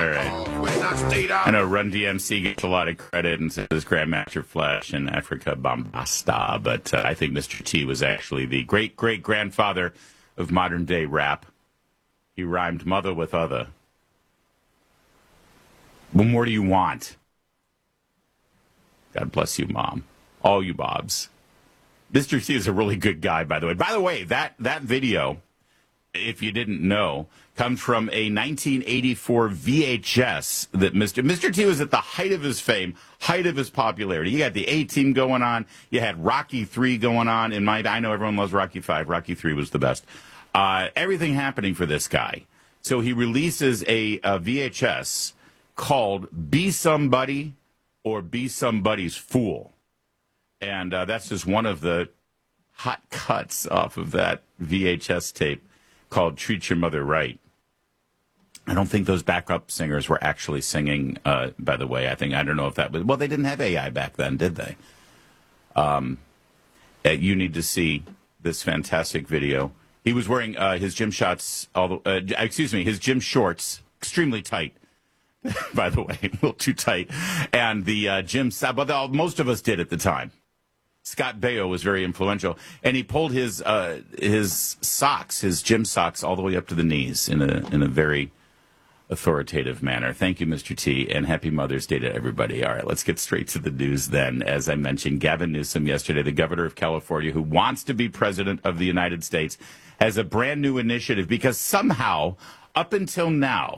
All right. I know Run DMC gets a lot of credit and says Grandmaster Flash and Africa Bombasta, but I think Mr. T was actually the great-great-grandfather of modern-day rap. He rhymed mother with other. What more do you want? God bless you, Mom. All you Bobs. Mr. T is a really good guy, by the way. By the way, that video, if you didn't know, comes from a 1984 VHS that Mr. T was at the height of his fame, height of his popularity. You had the A-Team going on. You had Rocky 3 going on. I know everyone loves Rocky 5. Rocky 3 was the best. Everything happening for this guy. So he releases a VHS called Be Somebody or Be Somebody's Fool. And that's just one of the hot cuts off of that VHS tape called Treat Your Mother Right. I don't think those backup singers were actually singing, by the way. I don't know if that was... Well, they didn't have AI back then, did they? You need to see this fantastic video. He was wearing his gym shorts, his gym shorts, extremely tight. By the way, a little too tight. And the gym... But most of us did at the time. Scott Baio was very influential, and he pulled his socks, his gym socks, all the way up to the knees in a very authoritative manner. Thank you, Mr. T, and happy Mother's Day to everybody. All right, let's get straight to the news then. As I mentioned, Gavin Newsom yesterday, the governor of California, who wants to be president of the United States, has a brand new initiative because somehow, up until now,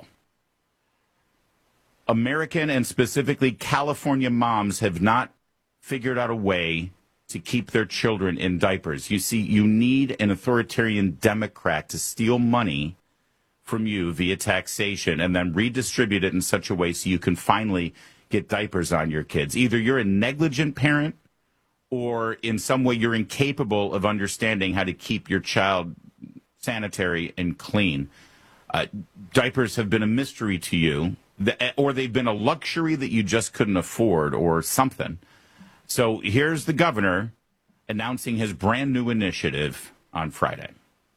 American and specifically California moms have not figured out a way to keep their children in diapers. You see, you need an authoritarian Democrat to steal money from you via taxation and then redistribute it in such a way so you can finally get diapers on your kids. Either you're a negligent parent or in some way you're incapable of understanding how to keep your child sanitary and clean. Diapers have been a mystery to you, or they've been a luxury that you just couldn't afford or something. So here's the governor announcing his brand new initiative on Friday.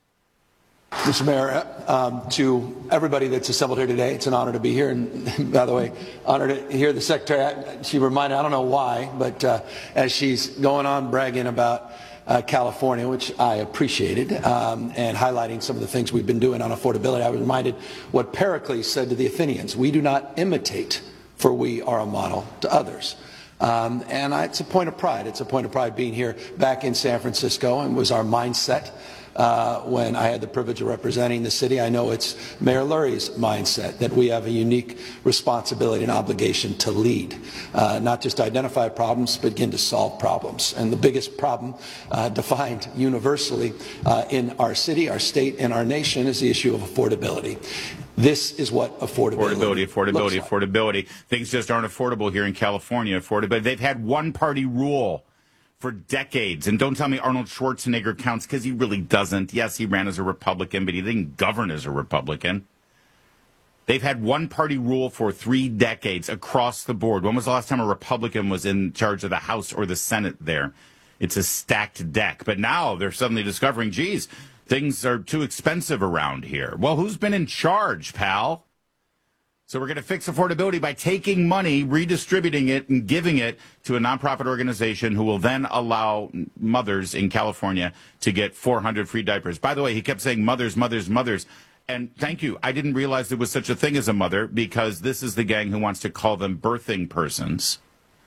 Mr. Mayor, to everybody that's assembled here today, it's an honor to be here. And by the way, honor to hear the Secretary. She reminded, I don't know why, but as she's going on bragging about California, which I appreciated, and highlighting some of the things we've been doing on affordability, I was reminded what Pericles said to the Athenians: we do not imitate, for we are a model to others. And it's a point of pride. It's a point of pride being here back in San Francisco, and was our mindset when I had the privilege of representing the city. I know it's Mayor Lurie's mindset that we have a unique responsibility and obligation to lead, not just to identify problems, but begin to solve problems. And the biggest problem defined universally in our city, our state, and our nation is the issue of affordability. This is what affordability. Things just aren't affordable here in California. They've had one-party rule for decades. And don't tell me Arnold Schwarzenegger counts, because he really doesn't. Yes, he ran as a Republican, but he didn't govern as a Republican. They've had one-party rule for 3 decades across the board. When was the last time a Republican was in charge of the House or the Senate there? It's a stacked deck. But now they're suddenly discovering, geez, things are too expensive around here. Well, who's been in charge, pal? So we're going to fix affordability by taking money, redistributing it, and giving it to a nonprofit organization who will then allow mothers in California to get 400 free diapers. By the way, he kept saying mothers, mothers, mothers. And thank you. I didn't realize there was such a thing as a mother, because this is the gang who wants to call them birthing persons.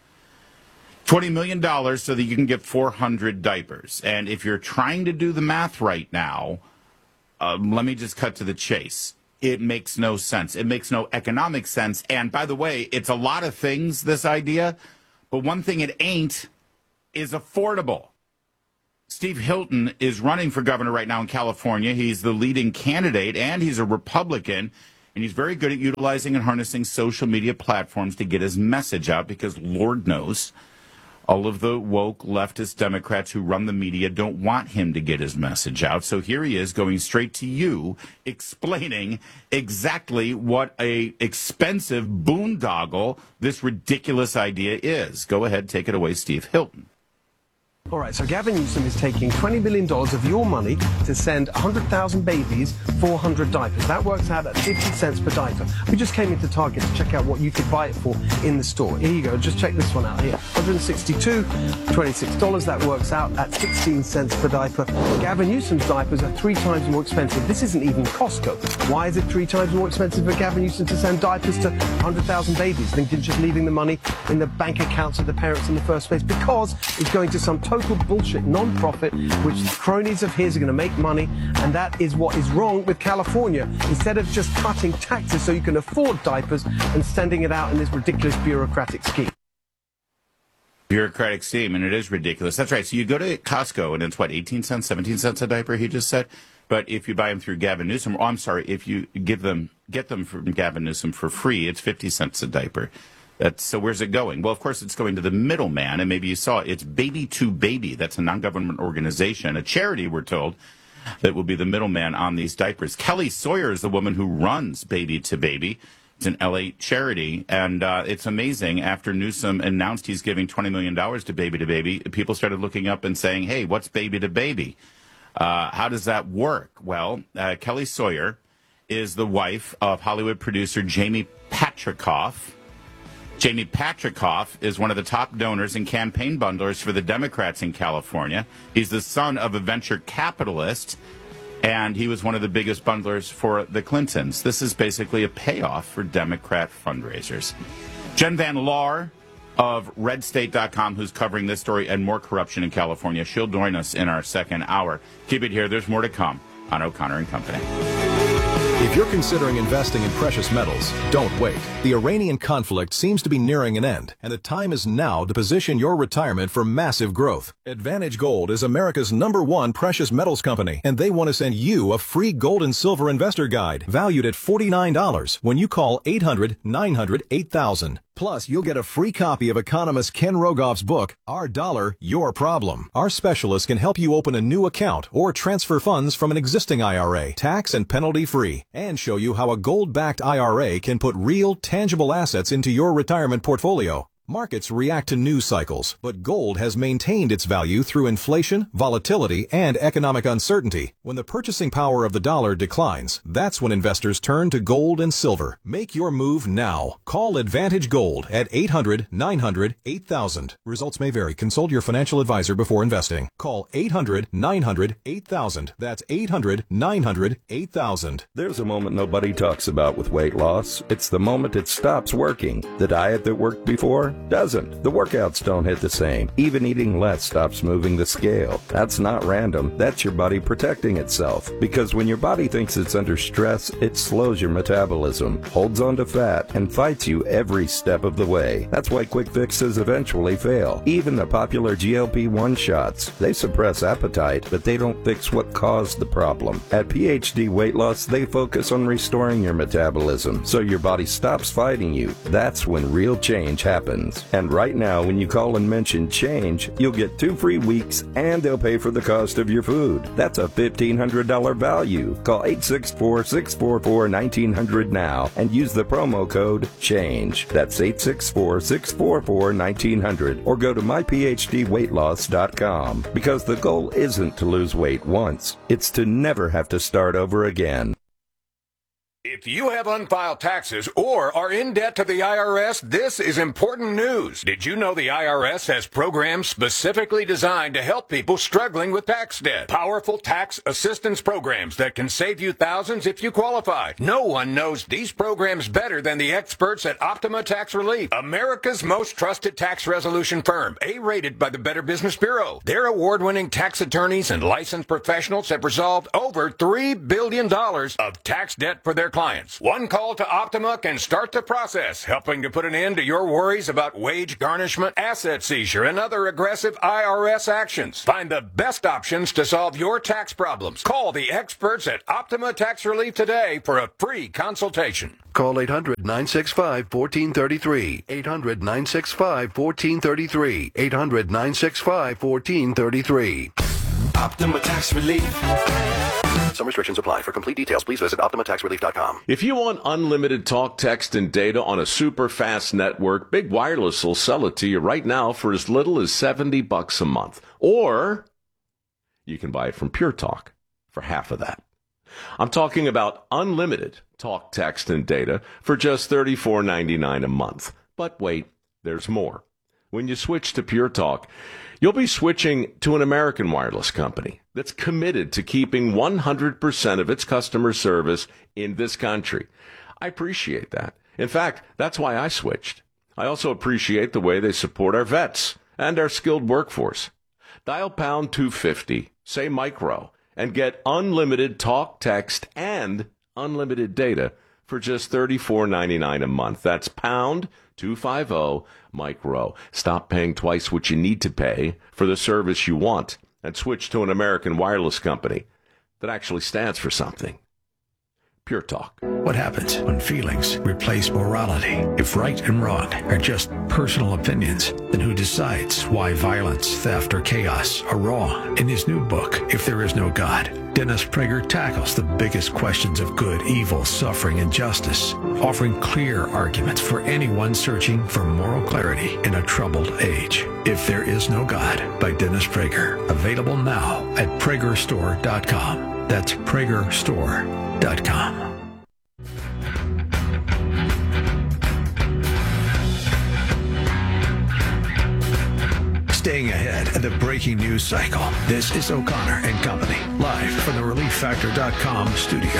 $20 million so that you can get 400 diapers. And if you're trying to do the math right now, let me just cut to the chase. It makes no sense. It makes no economic sense. And by the way, it's a lot of things, this idea, but one thing it ain't is affordable. Steve Hilton is running for governor right now in California. He's the leading candidate, and he's a Republican, and he's very good at utilizing and harnessing social media platforms to get his message out, because Lord knows all of the woke leftist Democrats who run the media don't want him to get his message out. So here he is going straight to you, explaining exactly what a expensive boondoggle this ridiculous idea is. Go ahead, take it away, Steve Hilton. All right, so Gavin Newsom is taking $20 billion of your money to send 100,000 babies 400 diapers. That works out at 50 cents per diaper. We just came into Target to check out what you could buy it for in the store. Here you go. Just check this one out here. $162, $26. That works out at 16 cents per diaper. Gavin Newsom's diapers are 3 times more expensive. This isn't even Costco. Why is it 3 times more expensive for Gavin Newsom to send diapers to 100,000 babies than just leaving the money in the bank accounts of the parents in the first place? Because it's going to some total bullshit non-profit, which cronies of his are going to make money, and that is what is wrong with California. Instead of just cutting taxes so you can afford diapers and sending it out in this ridiculous bureaucratic scheme. Bureaucratic scheme, and it is ridiculous. That's right. So you go to Costco, and it's what, 18 cents, 17 cents a diaper, he just said? But if you buy them through Gavin Newsom, oh, I'm sorry, if you get them from Gavin Newsom for free, it's 50 cents a diaper. So where's it going? Well, of course, it's going to the middleman, and maybe you saw it's Baby to Baby. That's a non-government organization, a charity, we're told, that will be the middleman on these diapers. Kelly Sawyer is the woman who runs Baby to Baby. It's an L.A. charity, and it's amazing. After Newsom announced he's giving $20 million to Baby, people started looking up and saying, hey, what's Baby to Baby? How does that work? Well, Kelly Sawyer is the wife of Hollywood producer Jamie Patricoff. Jamie Patricoff is one of the top donors and campaign bundlers for the Democrats in California. He's the son of a venture capitalist, and he was one of the biggest bundlers for the Clintons. This is basically a payoff for Democrat fundraisers. Jen Van Laar of RedState.com, who's covering this story and more corruption in California. She'll join us in our second hour. Keep it here. There's more to come on O'Connor and Company. If you're considering investing in precious metals, don't wait. The Iranian conflict seems to be nearing an end, and the time is now to position your retirement for massive growth. Advantage Gold is America's #1 precious metals company, and they want to send you a free gold and silver investor guide valued at $49 when you call 800-900-8000. Plus, you'll get a free copy of economist Ken Rogoff's book, Our Dollar, Your Problem. Our specialists can help you open a new account or transfer funds from an existing IRA, tax and penalty free, and show you how a gold-backed IRA can put real, tangible assets into your retirement portfolio. Markets react to news cycles, but gold has maintained its value through inflation, volatility, and economic uncertainty. When the purchasing power of the dollar declines, that's when investors turn to gold and silver. Make your move now. Call Advantage Gold at 800-900-8000. Results may vary. Consult your financial advisor before investing. Call 800-900-8000. That's 800-900-8000. There's a moment nobody talks about with weight loss. It's the moment it stops working. The diet that worked before doesn't. The workouts don't hit the same. Even eating less stops moving the scale. That's not random. That's your body protecting itself. Because when your body thinks it's under stress, it slows your metabolism, holds on to fat, and fights you every step of the way. That's why quick fixes eventually fail. Even the popular GLP-1 shots. They suppress appetite, but they don't fix what caused the problem. At PhD Weight Loss, they focus on restoring your metabolism so your body stops fighting you. That's when real change happens. And right now, when you call and mention change, you'll get 2 free weeks and they'll pay for the cost of your food. That's a $1,500 value. Call 864-644-1900 now and use the promo code CHANGE. That's 864-644-1900 or go to myphdweightloss.com, because the goal isn't to lose weight once. It's to never have to start over again. If you have unfiled taxes or are in debt to the IRS, this is important news. Did you know the IRS has programs specifically designed to help people struggling with tax debt? Powerful tax assistance programs that can save you thousands if you qualify. No one knows these programs better than the experts at Optima Tax Relief, America's most trusted tax resolution firm, A-rated by the Better Business Bureau. Their award-winning tax attorneys and licensed professionals have resolved over $3 billion of tax debt for their clients. One call to Optima can start the process, helping to put an end to your worries about wage garnishment, asset seizure, and other aggressive IRS actions. Find the best options to solve your tax problems. Call the experts at Optima Tax Relief today for a free consultation. Call 800-965-1433. 800-965-1433. 800-965-1433. Optima Tax Relief. Some restrictions apply. For complete details, please visit OptimaTaxRelief.com. If you want unlimited talk, text, and data on a super fast network, Big Wireless will sell it to you right now for as little as $70 a month. Or you can buy it from Pure Talk for half of that. I'm talking about unlimited talk, text, and data for just $34.99 a month. But wait, there's more. When you switch to Pure Talk, you'll be switching to an American wireless company that's committed to keeping 100% of its customer service in this country. I appreciate that. In fact, that's why I switched. I also appreciate the way they support our vets and our skilled workforce. Dial pound 250, say micro, and get unlimited talk, text, and unlimited data for just $34.99 a month. That's pound 250 micro. Stop paying twice what you need to pay for the service you want and switch to an American wireless company that actually stands for something. Pure Talk. What happens when feelings replace morality? If right and wrong are just personal opinions, then who decides why violence, theft, or chaos are wrong? In his new book, If There Is No God, Dennis Prager tackles the biggest questions of good, evil, suffering, and justice, offering clear arguments for anyone searching for moral clarity in a troubled age. If There Is No God by Dennis Prager. Available now at PragerStore.com. That's PragerStore.com. Staying ahead of the breaking news cycle. This is O'Connor and Company, live from the ReliefFactor.com studio.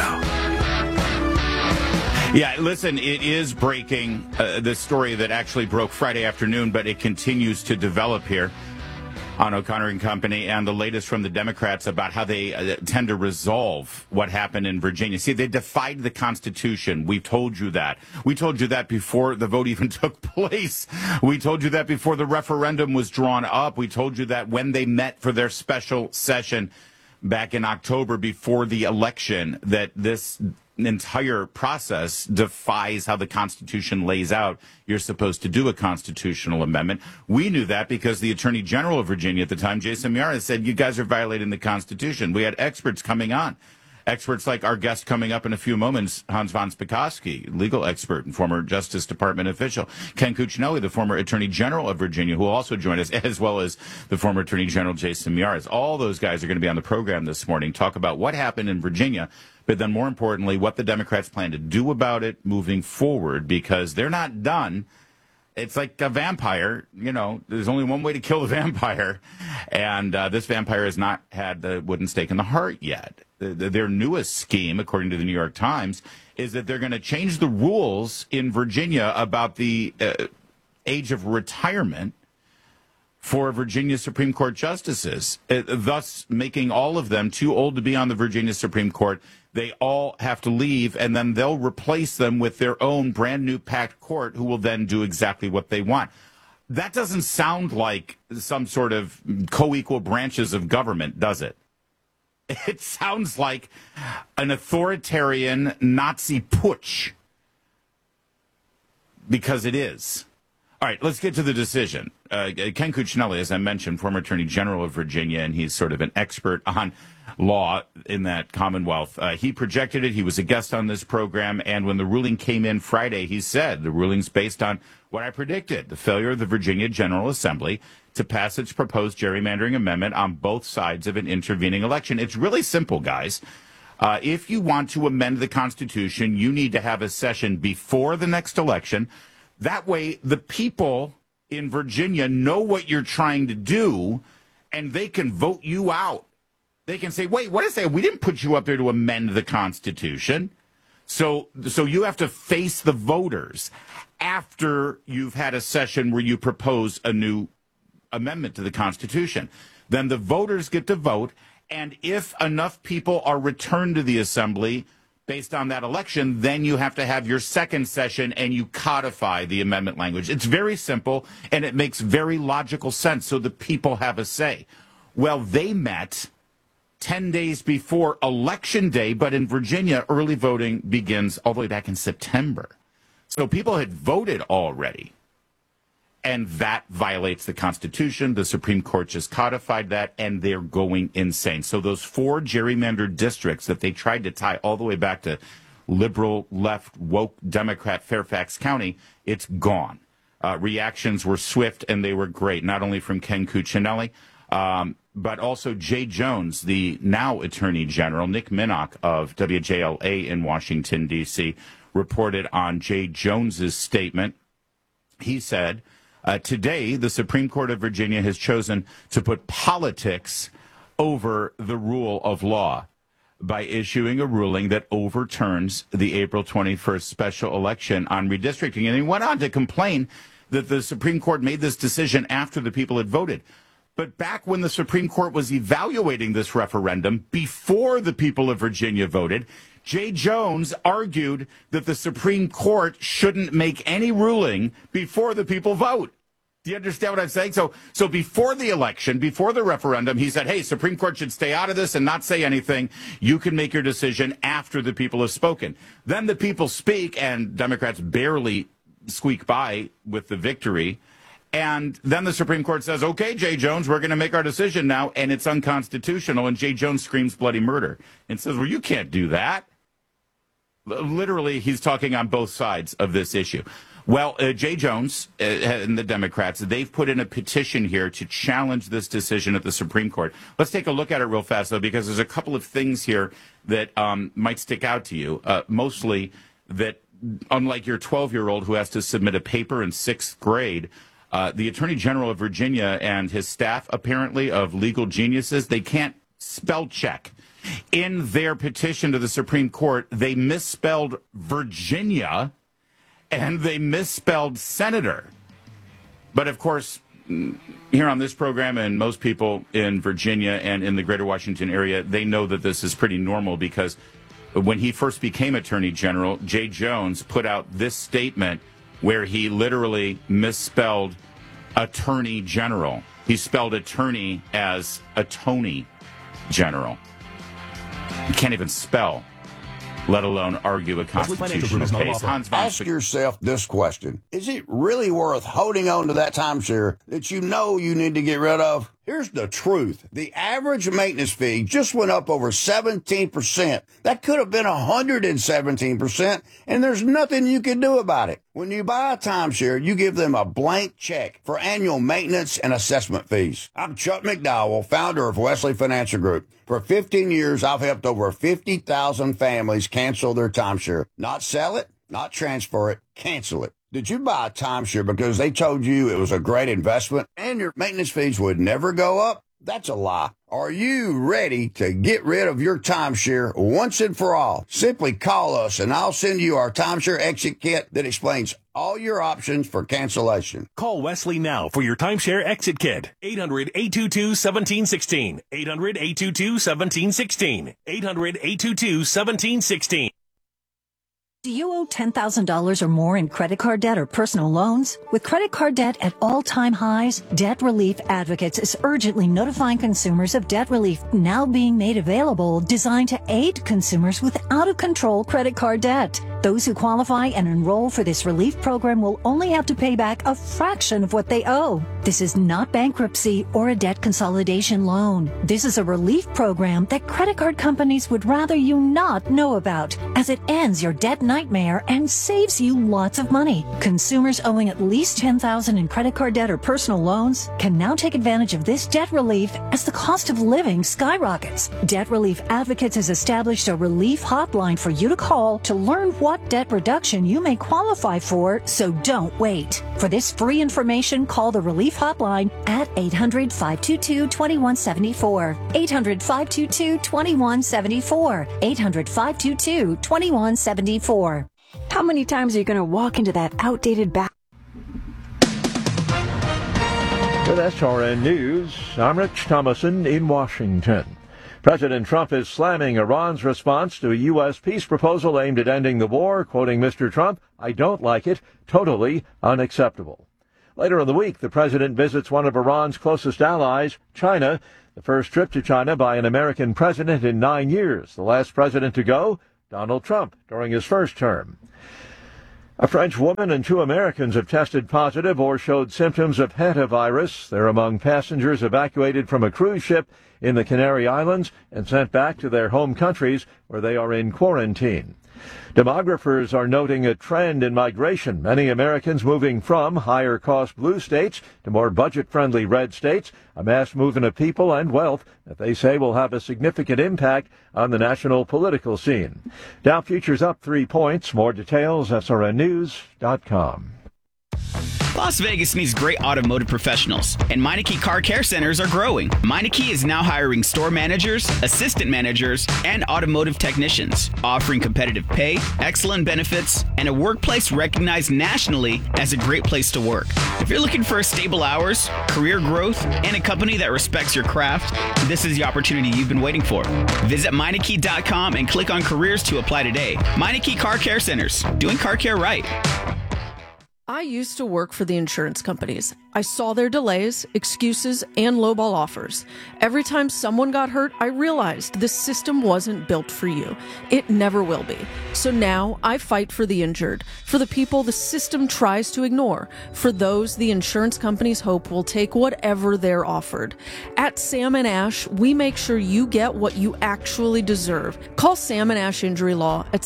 Yeah, listen, it is breaking, the story that actually broke Friday afternoon, but it continues to develop here on O'Connor and Company, and the latest from the Democrats about how they tend to resolve what happened in Virginia. See, they defied the Constitution. We've told you that. We told you that before the vote even took place. We told you that before the referendum was drawn up. We told you that when they met for their special session back in October before the election, that this entire process defies how the Constitution lays out you're supposed to do a constitutional amendment. We knew that because the Attorney General of Virginia at the time, Jason Miyares, said, you guys are violating the Constitution. We had experts coming on. Experts like our guest coming up in a few moments, Hans von Spakovsky, legal expert and former Justice Department official, Ken Cuccinelli, the former Attorney General of Virginia, who will also join us, as well as the former Attorney General Jason Miyares. All those guys are going to be on the program this morning, talk about what happened in Virginia, but then more importantly, what the Democrats plan to do about it moving forward, because they're not done. It's like a vampire, you know, there's only one way to kill a vampire, and this vampire has not had the wooden stake in the heart yet. Their newest scheme, according to the New York Times, is that they're going to change the rules in Virginia about the age of retirement for Virginia Supreme Court justices, thus making all of them too old to be on the Virginia Supreme Court. They all have to leave, and then they'll replace them with their own brand new packed court who will then do exactly what they want. That doesn't sound like some sort of co-equal branches of government, does it? It sounds like an authoritarian Nazi putsch, because it is. All right, let's get to the decision. Ken Cuccinelli, as I mentioned, former Attorney General of Virginia, and he's sort of an expert on law in that Commonwealth. He projected it. He was a guest on this program, and when the ruling came in Friday, he said the ruling's based on what I predicted, the failure of the Virginia General Assembly to pass its proposed gerrymandering amendment on both sides of an intervening election. It's really simple, guys. If you want to amend the Constitution, you need to have a session before the next election. That way, the people in Virginia know what you're trying to do, and they can vote you out. They can say, wait, what is that? We didn't put you up there to amend the Constitution. So you have to face the voters after you've had a session where you propose a new amendment to the Constitution. Then the voters get to vote, and if enough people are returned to the Assembly based on that election, then you have to have your second session and you codify the amendment language. It's very simple, and it makes very logical sense, so the people have a say. Well, they met 10 days before Election Day, but in Virginia, early voting begins all the way back in September. So people had voted already. And that violates the Constitution. The Supreme Court just codified that, and they're going insane. So those 4 gerrymandered districts that they tried to tie all the way back to liberal, left, woke, Democrat Fairfax County, it's gone. Reactions were swift, and they were great, not only from Ken Cuccinelli, but also Jay Jones, the now Attorney General. Nick Minnock of WJLA in Washington, D.C., reported on Jay Jones's statement. He said, today, the Supreme Court of Virginia has chosen to put politics over the rule of law by issuing a ruling that overturns the April 21st special election on redistricting. And he went on to complain that the Supreme Court made this decision after the people had voted. But back when the Supreme Court was evaluating this referendum, before the people of Virginia voted, Jay Jones argued that the Supreme Court shouldn't make any ruling before the people vote. Do you understand what I'm saying? So before the election, before the referendum, he said, hey, Supreme Court should stay out of this and not say anything. You can make your decision after the people have spoken. Then the people speak, and Democrats barely squeak by with the victory. And then the Supreme Court says, okay, Jay Jones, we're going to make our decision now, and it's unconstitutional. And Jay Jones screams bloody murder and says, well, you can't do that. Literally, he's talking on both sides of this issue. Well, Jay Jones and the Democrats, they've put in a petition here to challenge this decision at the Supreme Court. Let's take a look at it real fast, though, because there's a couple of things here that might stick out to you. Mostly that, unlike your 12-year-old who has to submit a paper in 6th grade, the Attorney General of Virginia and his staff, apparently, of legal geniuses, they can't spell check. In their petition to the Supreme Court, they misspelled Virginia and they misspelled senator. But, of course, here on this program and most people in Virginia and in the greater Washington area, they know that this is pretty normal because when he first became Attorney General, Jay Jones put out this statement where he literally misspelled Attorney General. He spelled attorney as attorney general. You can't even spell, let alone argue a constitutional case. Ask yourself this question. Is it really worth holding on to that timeshare that you know you need to get rid of? Here's the truth. The average maintenance fee just went up over 17%. That could have been 117%, and there's nothing you can do about it. When you buy a timeshare, you give them a blank check for annual maintenance and assessment fees. I'm Chuck McDowell, founder of Wesley Financial Group. For 15 years, I've helped over 50,000 families cancel their timeshare. Not sell it, not transfer it, cancel it. Did you buy a timeshare because they told you it was a great investment and your maintenance fees would never go up? That's a lie. Are you ready to get rid of your timeshare once and for all? Simply call us and I'll send you our timeshare exit kit that explains all your options for cancellation. Call Wesley now for your timeshare exit kit. 800-822-1716. 800-822-1716. 800-822-1716. Do you owe $10,000 or more in credit card debt or personal loans? With credit card debt at all-time highs, Debt Relief Advocates is urgently notifying consumers of debt relief now being made available, designed to aid consumers with out-of-control credit card debt. Those who qualify and enroll for this relief program will only have to pay back a fraction of what they owe. This is not bankruptcy or a debt consolidation loan. This is a relief program that credit card companies would rather you not know about, as it ends your debt nightmare and saves you lots of money. Consumers owing at least $10,000 in credit card debt or personal loans can now take advantage of this debt relief as the cost of living skyrockets. Debt Relief Advocates has established a relief hotline for you to call to learn what debt reduction you may qualify for, so don't wait. For this free information, call the relief hotline at 800-522-2174. 800-522-2174. 800-522-2174. How many times are you going to walk into that outdated bath? With SRN News, I'm Rich Thomason in Washington. President Trump is slamming Iran's response to a U.S. peace proposal aimed at ending the war, quoting Mr. Trump, "I don't like it, totally unacceptable." Later in the week, the president visits one of Iran's closest allies, China, the first trip to China by an American president in 9 years. The last president to go, Donald Trump, during his first term. A French woman and 2 Americans have tested positive or showed symptoms of hantavirus. They're among passengers evacuated from a cruise ship in the Canary Islands and sent back to their home countries where they are in quarantine. Demographers are noting a trend in migration, many Americans moving from higher-cost blue states to more budget-friendly red states, a mass movement of people and wealth that they say will have a significant impact on the national political scene. Dow futures up 3 points. More details, srnnews.com. Las Vegas needs great automotive professionals, and Meineke Car Care Centers are growing. Meineke is now hiring store managers, assistant managers, and automotive technicians, offering competitive pay, excellent benefits, and a workplace recognized nationally as a great place to work. If you're looking for stable hours, career growth, and a company that respects your craft, this is the opportunity you've been waiting for. Visit Meineke.com and click on careers to apply today. Meineke Car Care Centers, doing car care right. I used to work for the insurance companies. I saw their delays, excuses, and lowball offers. Every time someone got hurt, I realized this system wasn't built for you. It never will be. So now I fight for the injured, for the people the system tries to ignore, for those the insurance companies hope will take whatever they're offered. At Sam & Ash, we make sure you get what you actually deserve. Call Sam & Ash Injury Law at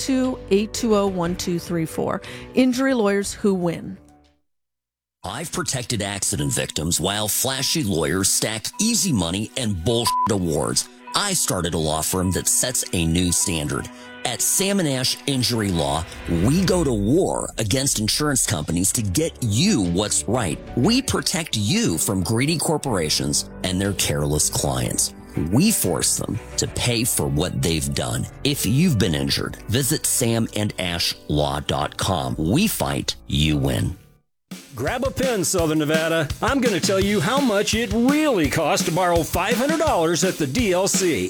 702-820-1234. Injury lawyers who win. I've protected accident victims while flashy lawyers stack easy money and bullshit awards. I started a law firm that sets a new standard. At Sam & Ash Injury Law, we go to war against insurance companies to get you what's right. We protect you from greedy corporations and their careless clients. We force them to pay for what they've done. If you've been injured, visit samandashlaw.com. We fight, you win. Grab a pen, Southern Nevada. I'm going to tell you how much it really costs to borrow $500 at the DLC.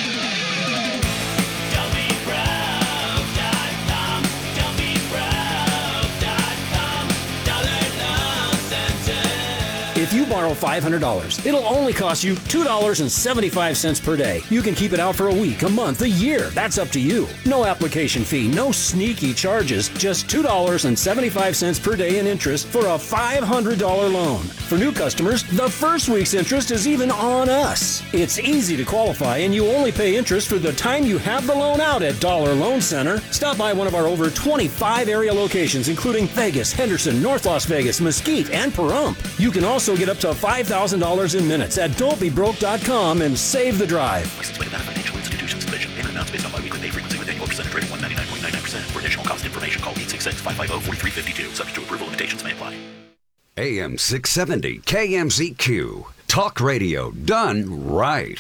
If you borrow $500, it'll only cost you $2.75 per day. You can keep it out for a week, a month, a year. That's up to you. No application fee, no sneaky charges, just $2.75 per day in interest for a $500 loan. For new customers, the first week's interest is even on us. It's easy to qualify, and you only pay interest for the time you have the loan out at Dollar Loan Center. Stop by one of our over 25 area locations, including Vegas, Henderson, North Las Vegas, Mesquite, and Pahrump. You can also get up to $5,000 in minutes at don'tbebroke.com and save the drive. Licensed by Nevada Financial Institutions Division. Payment amounts based on biweekly pay frequency with annual percentage rate of 199.99%. For additional cost information, call 866-550-4352. Subject to approval, limitations may apply. AM 670 KMZQ. Talk radio done right.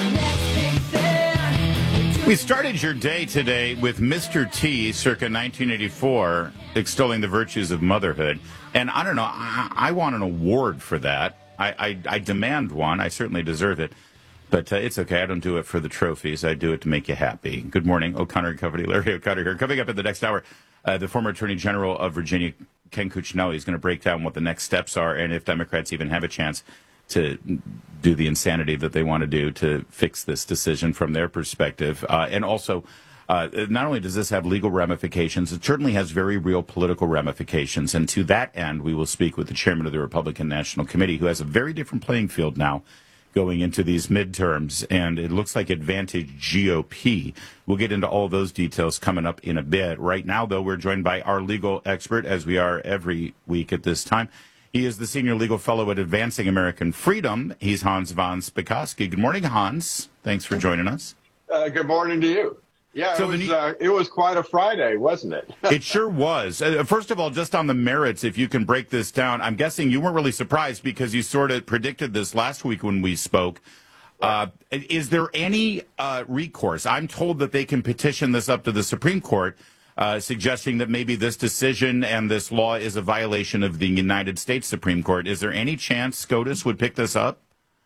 We started your day today with Mr. T, circa 1984, extolling the virtues of motherhood. And I don't know, I want an award for that. I demand one. I certainly deserve it. But it's okay. I don't do it for the trophies. I do it to make you happy. Good morning. O'Connor and Company. Larry O'Connor here. Coming up in the next hour, the former Attorney General of Virginia, Ken Cuccinelli, is going to break down what the next steps are and if Democrats even have a chance to do the insanity that they want to do to fix this decision from their perspective. And also, not only does this have legal ramifications, it certainly has very real political ramifications. And to that end, we will speak with the chairman of the Republican National Committee, who has a very different playing field now going into these midterms. And it looks like Advantage GOP. We'll get into all those details coming up in a bit. Right now, though, we're joined by our legal expert, as we are every week at this time. He is the senior legal fellow at Advancing American Freedom. He's Hans von Spakovsky. Good morning, Hans. Thanks for joining us. Good morning to you. Yeah, so it was quite a Friday, wasn't it? It sure was. First of all, just on the merits, if you can break this down, I'm guessing you weren't really surprised because you sort of predicted this last week when we spoke. Is there any recourse? I'm told that they can petition this up to the Supreme Court, suggesting that maybe this decision and this law is a violation of the United States Supreme Court. Is there any chance SCOTUS would pick this up?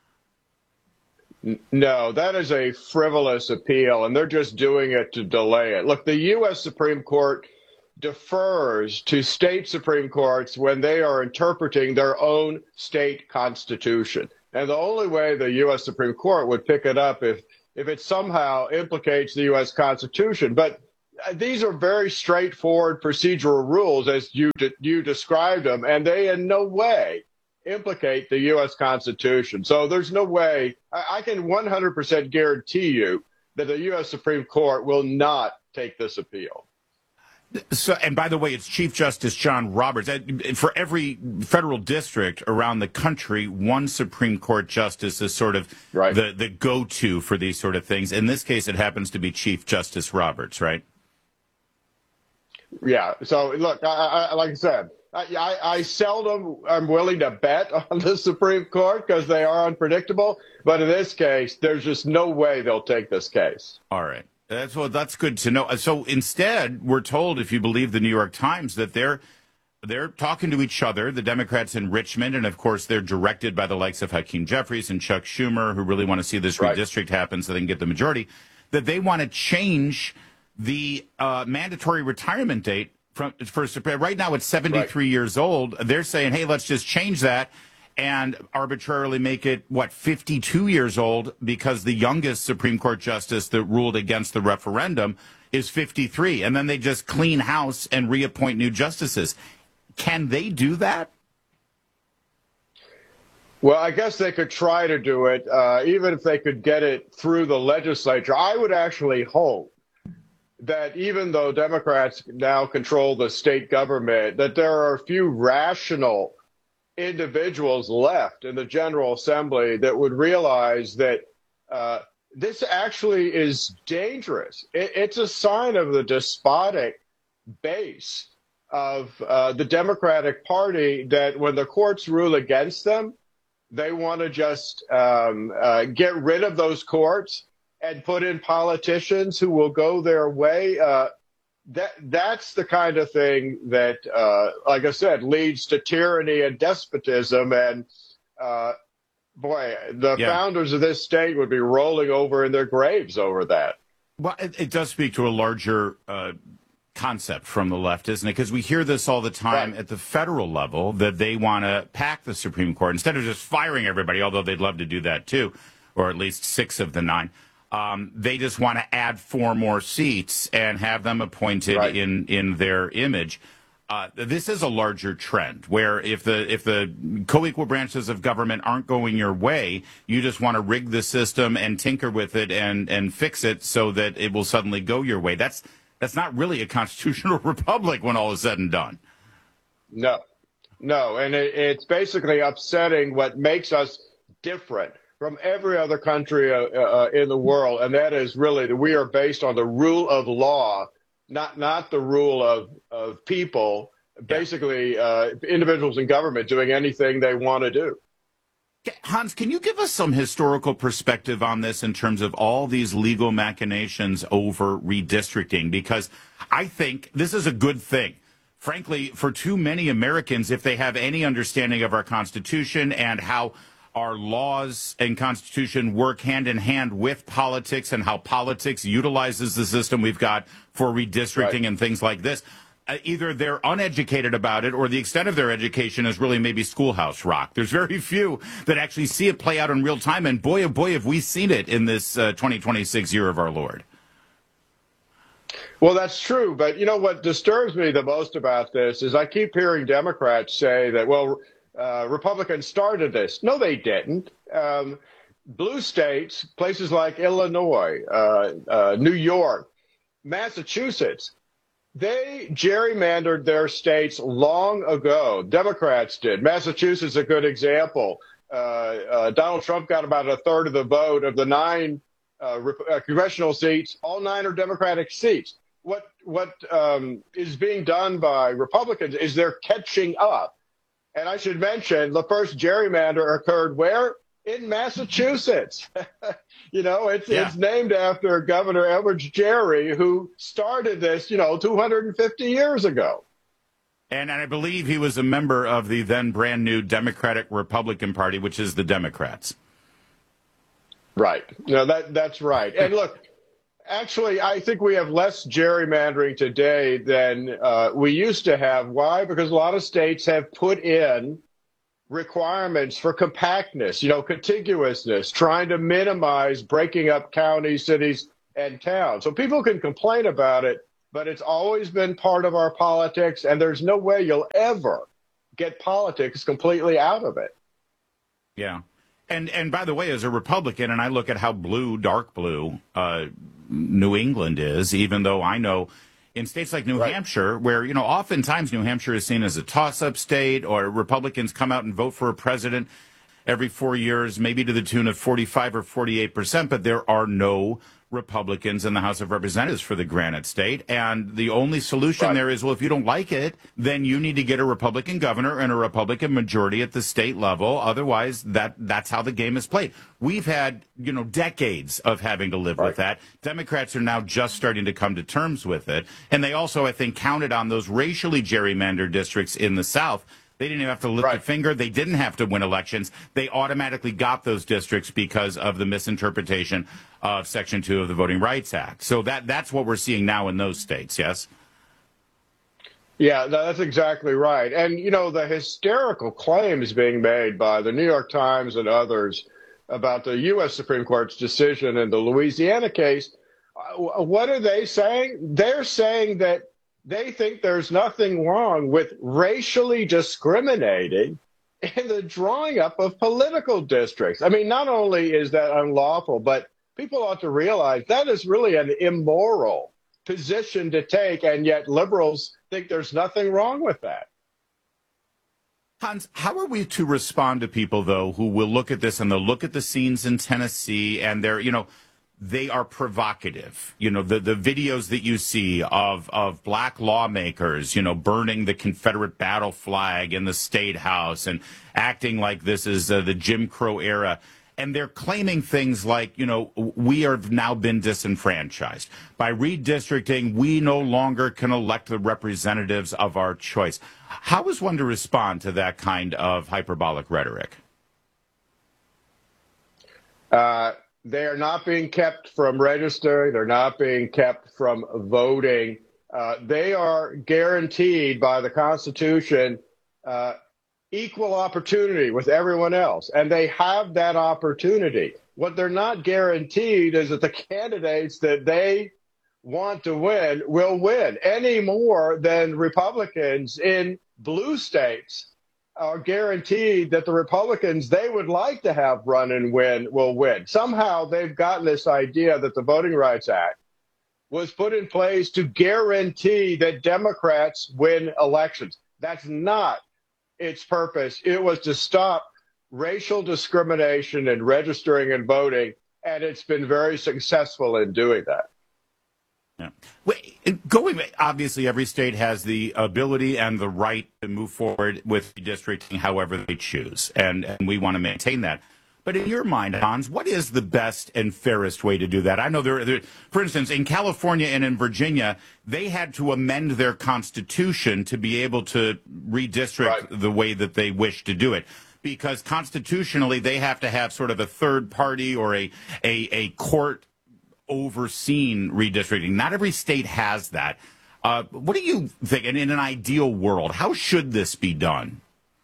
No, that is a frivolous appeal, and they're just doing it to delay it. Look, the U.S. Supreme Court defers to state Supreme Courts when they are interpreting their own state constitution. And the only way the U.S. Supreme Court would pick it up if it somehow implicates the U.S. Constitution. But these are very straightforward procedural rules as you described them, and they in no way implicate the U.S. Constitution. So there's no way I can 100% guarantee you that the U.S. Supreme Court will not take this appeal. So, and by the way, it's Chief Justice John Roberts. For every federal district around the country, one Supreme Court justice is sort of the go-to for these sort of things. In this case, it happens to be Chief Justice Roberts, right? Yeah. So, look, like I said, I seldom am willing to bet on the Supreme Court because they are unpredictable. But in this case, there's just no way they'll take this case. All right. That's good to know. So instead, we're told, if you believe the New York Times, that they're talking to each other, the Democrats in Richmond, and of course they're directed by the likes of Hakeem Jeffries and Chuck Schumer, who really want to see this redistrict happen so they can get the majority, that they want to change the mandatory retirement date right now it's 73 years old. They're saying, hey, let's just change that and arbitrarily make it, 52 years old, because the youngest Supreme Court justice that ruled against the referendum is 53. And then they just clean house and reappoint new justices. Can they do that? Well, I guess they could try to do it, even if they could get it through the legislature. I would actually hope that even though Democrats now control the state government, that there are a few rational individuals left in the General Assembly that would realize that this actually is dangerous. It's a sign of the despotic base of the Democratic Party that when the courts rule against them, they want to just get rid of those courts and put in politicians who will go their way. That's the kind of thing that, like I said, leads to tyranny and despotism. And the founders of this state would be rolling over in their graves over that. Well, it does speak to a larger concept from the left, isn't it? Because we hear this all the time at the federal level, that they want to pack the Supreme Court instead of just firing everybody, although they'd love to do that too, or at least 6 of the 9. They just want to add 4 more seats and have them appointed in their image. This is a larger trend where if the co-equal branches of government aren't going your way, you just want to rig the system and tinker with it and fix it so that it will suddenly go your way. That's not really a constitutional republic when all is said and done. No, and it's basically upsetting what makes us different from every other country in the world, and that is really that we are based on the rule of law, not the rule of people, basically individuals in government doing anything they want to do. Hans, can you give us some historical perspective on this in terms of all these legal machinations over redistricting? Because I think this is a good thing. Frankly, for too many Americans, if they have any understanding of our Constitution and how our laws and Constitution work hand in hand with politics and how politics utilizes the system we've got for redistricting and things like this, either they're uneducated about it or the extent of their education is really maybe schoolhouse rock. There's very few that actually see it play out in real time. And boy, oh boy, have we seen it in this 2026 year of our Lord. Well, that's true. But you know what disturbs me the most about this is I keep hearing Democrats say that, well, Republicans started this. No, they didn't. Blue states, places like Illinois, New York, Massachusetts, they gerrymandered their states long ago. Democrats did. Massachusetts is a good example. Donald Trump got about a third of the vote of the 9 congressional seats. All 9 are Democratic seats. What is being done by Republicans is they're catching up. And I should mention the first gerrymander occurred where? In Massachusetts. It's named after Governor Edwards Gerry, who started this, 250 years ago. And I believe he was a member of the then brand new Democratic Republican Party, which is the Democrats. Right. That's right. And look, actually, I think we have less gerrymandering today than we used to have. Why? Because a lot of states have put in requirements for compactness, contiguousness, trying to minimize breaking up counties, cities, and towns. So people can complain about it, but it's always been part of our politics, and there's no way you'll ever get politics completely out of it. Yeah. And by the way, as a Republican, and I look at how blue, dark blue, New England is, even though I know in states like New Hampshire, where, you know, oftentimes New Hampshire is seen as a toss-up state, or Republicans come out and vote for a president every 4 years, maybe to the tune of 45 or 48%, but there are no Republicans in the House of Representatives for the Granite State. And the only solution there is, well, if you don't like it, then you need to get a Republican governor and a Republican majority at the state level. Otherwise, that's how the game is played. We've had, you know, decades of having to live with that. Democrats are now just starting to come to terms with it. And they also, I think, counted on those racially gerrymandered districts in the South. They didn't even have to lift a finger. They didn't have to win elections. They automatically got those districts because of the misinterpretation of Section 2 of the Voting Rights Act. So that's what we're seeing now in those states, yes? Yeah, that's exactly right. And, you know, the hysterical claims being made by the New York Times and others about the U.S. Supreme Court's decision in the Louisiana case, what are they saying? They're saying that they think there's nothing wrong with racially discriminating in the drawing up of political districts. I mean, not only is that unlawful, but people ought to realize that is really an immoral position to take, and yet liberals think there's nothing wrong with that. Hans, how are we to respond to people, though, who will look at this and they'll look at the scenes in Tennessee and they're, you know, they are provocative. You know, the videos that you see of black lawmakers, you know, burning the Confederate battle flag in the State House and acting like this is the Jim Crow era. And they're claiming things like, you know, we have now been disenfranchised. By redistricting, we no longer can elect the representatives of our choice. How is one to respond to that kind of hyperbolic rhetoric? They are not being kept from registering. They're not being kept from voting. They are guaranteed by the Constitution equal opportunity with everyone else, and they have that opportunity. What they're not guaranteed is that the candidates that they want to win will win, any more than Republicans in blue states are guaranteed that the Republicans they would like to have run and win will win. Somehow they've gotten this idea that the Voting Rights Act was put in place to guarantee that Democrats win elections. That's not its purpose. It was to stop racial discrimination in registering and voting, and it's been very successful in doing that. Yeah. Obviously, every state has the ability and the right to move forward with redistricting however they choose, and we want to maintain that. But in your mind, Hans, what is the best and fairest way to do that? I know for instance, in California and in Virginia, they had to amend their constitution to be able to redistrict the way that they wish to do it. Because constitutionally, they have to have sort of a third party or a court overseen redistricting. Not every state has that. What do you think? And in an ideal world, how should this be done?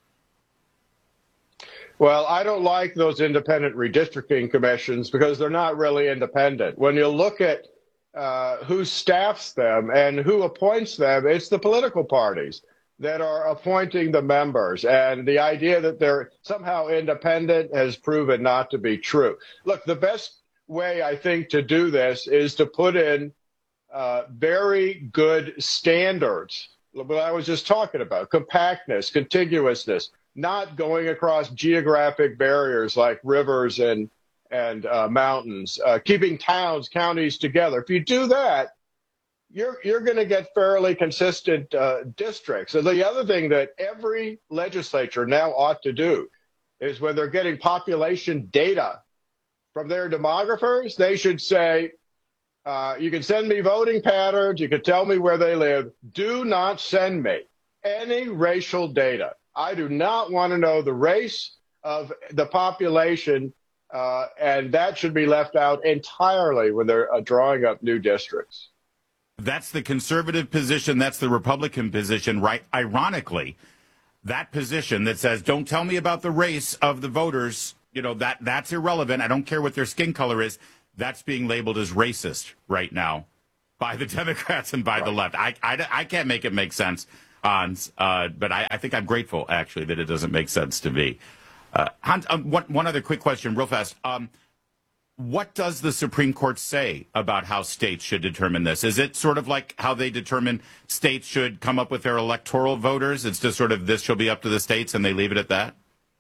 Well, I don't like those independent redistricting commissions because they're not really independent. When you look at who staffs them and who appoints them, it's the political parties that are appointing the members. And the idea that they're somehow independent has proven not to be true. Look, the best way, I think, to do this is to put in very good standards. What I was just talking about, compactness, contiguousness, not going across geographic barriers like rivers and mountains, keeping towns, counties together. If you do that, you're going to get fairly consistent districts. And the other thing that every legislature now ought to do is when they're getting population data from their demographers, they should say, you can send me voting patterns, you can tell me where they live. Do not send me any racial data. I do not want to know the race of the population, and that should be left out entirely when they're drawing up new districts. That's the conservative position. That's the Republican position, right? Ironically, that position that says, don't tell me about the race of the voters, you know, that's irrelevant. I don't care what their skin color is. That's being labeled as racist right now by the Democrats and by the left. I can't make it make sense, Hans, but I think I'm grateful, actually, that it doesn't make sense to me. Hans, one other quick question, real fast. What does the Supreme Court say about how states should determine this? Is it sort of like how they determine states should come up with their electoral voters? It's just sort of this shall be up to the states and they leave it at that?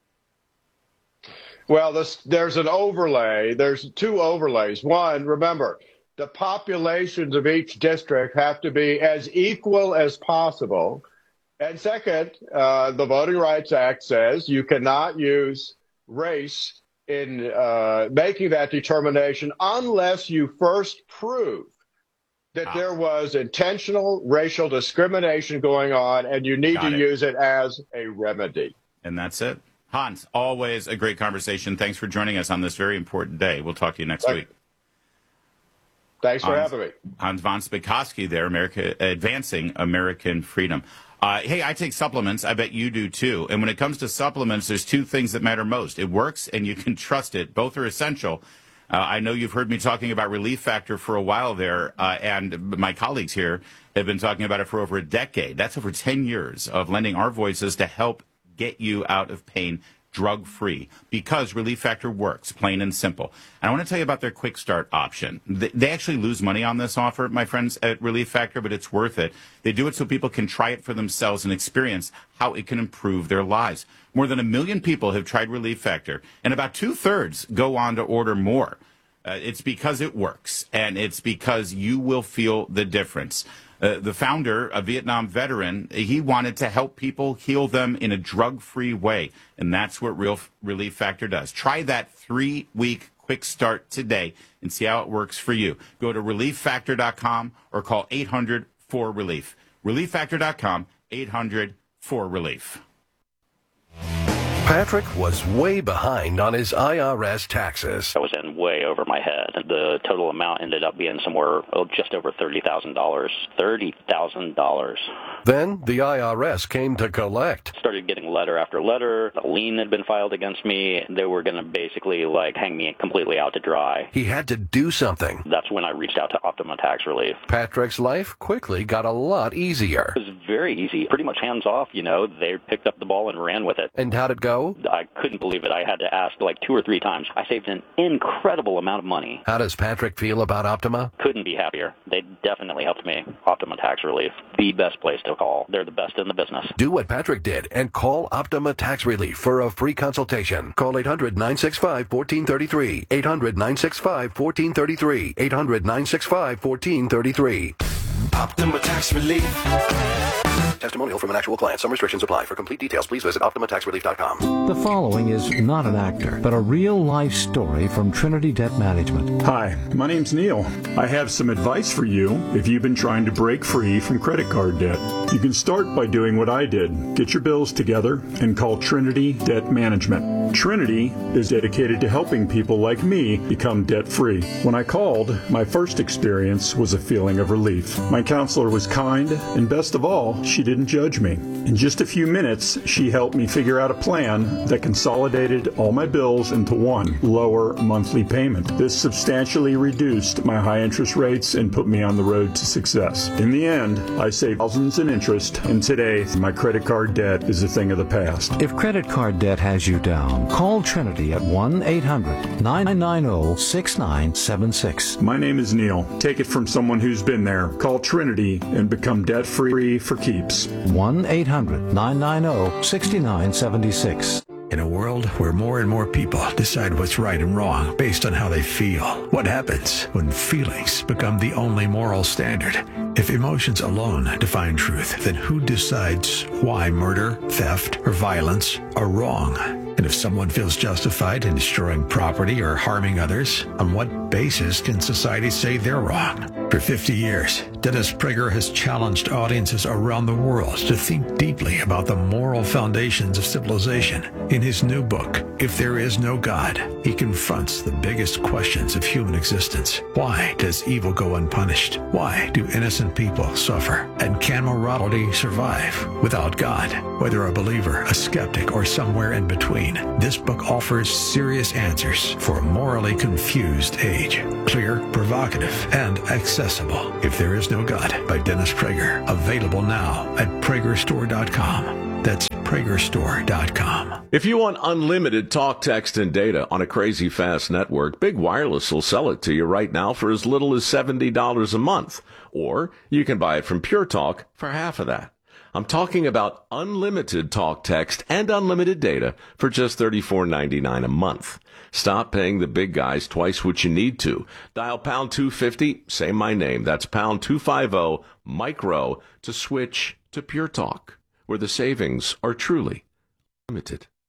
Well, there's an overlay. There's two overlays. One, remember, the populations of each district have to be as equal as possible. And second, the Voting Rights Act says you cannot use race in making that determination unless you first prove that there was intentional racial discrimination going on, and you need to use it as a remedy. And that's it. Hans, always a great conversation. Thanks for joining us on this very important day. We'll talk to you next week. Thanks for having me. Hans von Spakovsky there, Advancing American Freedom. Hey, I take supplements. I bet you do, too. And when it comes to supplements, there's two things that matter most. It works, and you can trust it. Both are essential. I know you've heard me talking about Relief Factor for a while there, and my colleagues here have been talking about it for over a decade. That's over 10 years of lending our voices to help get you out of pain drug-free, because Relief Factor works, plain and simple. And I want to tell you about their Quick Start option. They actually lose money on this offer, my friends at Relief Factor, but it's worth it. They do it so people can try it for themselves and experience how it can improve their lives. More than 1 million people have tried Relief Factor, and about 2/3 go on to order more. It's because it works, and it's because you will feel the difference. The founder, a Vietnam veteran, he wanted to help people, heal them in a drug-free way, and that's what Relief Factor does. Try that 3-week Quick Start today and see how it works for you. Go to ReliefFactor.com or call 800-4RELIEF. ReliefFactor.com, 800-4RELIEF. Patrick was way behind on his IRS taxes. I was in way over my head. The total amount ended up being somewhere just over $30,000. $30,000. Then the IRS came to collect. Started getting letter after letter. A lien had been filed against me. They were going to basically hang me completely out to dry. He had to do something. That's when I reached out to Optima Tax Relief. Patrick's life quickly got a lot easier. It was very easy. Pretty much hands off, They picked up the ball and ran with it. And how'd it go? I couldn't believe it. I had to ask 2 or 3 times. I saved an incredible amount of money. How does Patrick feel about Optima? Couldn't be happier. They definitely helped me. Optima Tax Relief, the best place to call. They're the best in the business. Do what Patrick did and call Optima Tax Relief for a free consultation. Call 800-965-1433. 800-965-1433. 800-965-1433. Optima Tax Relief. Testimonial from an actual client. Some restrictions apply. For complete details, please visit OptimaTaxRelief.com. The following is not an actor, but a real-life story from Trinity Debt Management. Hi, my name's Neil. I have some advice for you if you've been trying to break free from credit card debt. You can start by doing what I did. Get your bills together and call Trinity Debt Management. Trinity is dedicated to helping people like me become debt-free. When I called, my first experience was a feeling of relief. My counselor was kind, and best of all, she didn't judge me. In just a few minutes, she helped me figure out a plan that consolidated all my bills into one lower monthly payment. This substantially reduced my high interest rates and put me on the road to success. In the end, I saved thousands in interest, and today, my credit card debt is a thing of the past. If credit card debt has you down, call Trinity at 1-800-990-6976. My name is Neil. Take it from someone who's been there. Call Trinity and become debt-free for keeps. 1-800-990-6976. In a world where more and more people decide what's right and wrong based on how they feel, what happens when feelings become the only moral standard? If emotions alone define truth, then who decides why murder, theft, or violence are wrong? And if someone feels justified in destroying property or harming others, on what basis can society say they're wrong? For 50 years, Dennis Prager has challenged audiences around the world to think deeply about the moral foundations of civilization. In his new book, If There Is No God, he confronts the biggest questions of human existence. Why does evil go unpunished? Why do innocent people suffer? And can morality survive without God? Whether a believer, a skeptic, or somewhere in between, this book offers serious answers for a morally confused age. Clear, provocative, and accessible. If There Is No God by Dennis Prager. Available now at PragerStore.com. That's PragerStore.com. If you want unlimited talk, text, and data on a crazy fast network, Big Wireless will sell it to you right now for as little as $70 a month. Or you can buy it from Pure Talk for half of that. I'm talking about unlimited talk, text, and unlimited data for just $34.99 a month. Stop paying the big guys twice what you need to. Dial pound 250, say my name. That's pound 250, micro, to switch to Pure Talk, where the savings are truly limited.